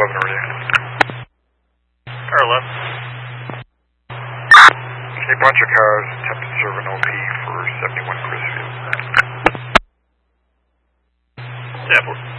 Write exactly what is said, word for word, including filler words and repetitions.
eleven, are you? Car eleven. A bunch of cars attempted to serve an O P for seventy-one Chrisfield. Tablet.